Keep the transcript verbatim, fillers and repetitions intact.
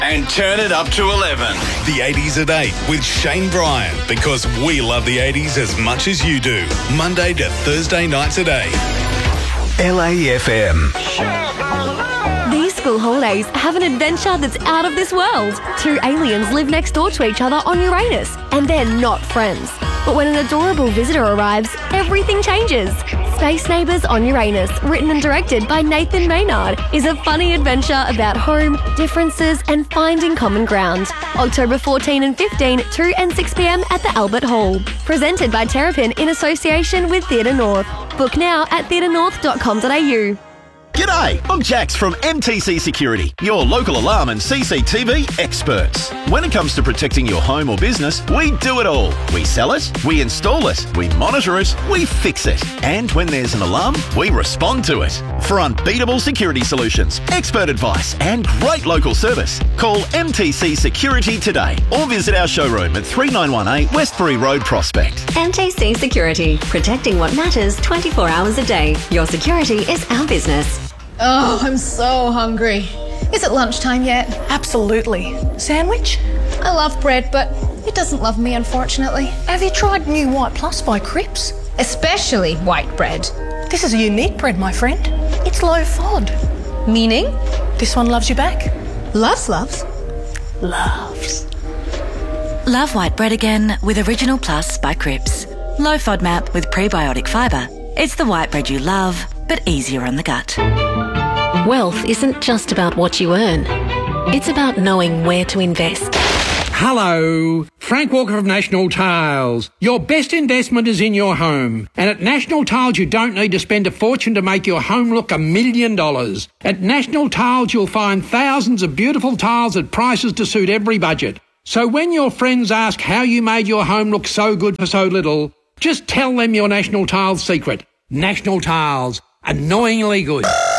And turn it up to eleven. The eighties at eight with Shane Bryan, because we love the eighties as much as you do. Monday to Thursday nights at eight. L A F M. These school holidays have an adventure that's out of this world. Two aliens live next door to each other on Uranus, and they're not friends. But when an adorable visitor arrives, everything changes. Space Neighbours on Uranus, written and directed by Nathan Maynard, is a funny adventure about home, differences and finding common ground. October fourteenth and fifteenth, two and six p m at the Albert Hall. Presented by Terrapin in association with Theatre North. Book now at theatre north dot com dot a u. G'day, I'm Jax from M T C Security, your local alarm and C C T V experts. When it comes to protecting your home or business, we do it all. We sell it, we install it, we monitor it, we fix it. And when there's an alarm, we respond to it. For unbeatable security solutions, expert advice and great local service, call M T C Security today or visit our showroom at three nine one eight Westbury Road, Prospect. M T C Security, protecting what matters twenty-four hours a day. Your security is our business. Oh, I'm so hungry. Is it lunchtime yet? Absolutely. Sandwich? I love bread, but it doesn't love me, unfortunately. Have you tried new White Plus by Cripps? Especially white bread. This is a unique bread, my friend. It's low F O D. Meaning? This one loves you back. Loves, loves. Loves. Love white bread again with Original Plus by Cripps. Low FODMAP with prebiotic fibre. It's the white bread you love, but easier on the gut. Wealth isn't just about what you earn. It's about knowing where to invest. Hello, Frank Walker of National Tiles. Your best investment is in your home. And at National Tiles, you don't need to spend a fortune to make your home look a million dollars. At National Tiles, you'll find thousands of beautiful tiles at prices to suit every budget. So when your friends ask how you made your home look so good for so little, just tell them your National Tiles secret. National Tiles. Annoyingly good.